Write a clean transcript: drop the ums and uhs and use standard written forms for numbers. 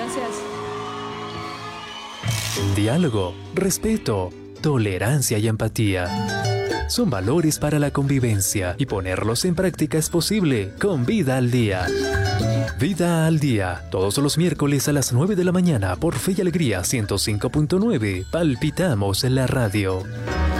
Gracias. Diálogo, respeto, tolerancia y empatía. Son valores para la convivencia y ponerlos en práctica es posible con Vida al Día. Vida al Día, todos los miércoles a las 9 de la mañana por Fe y Alegría 105.9. Palpitamos en la radio.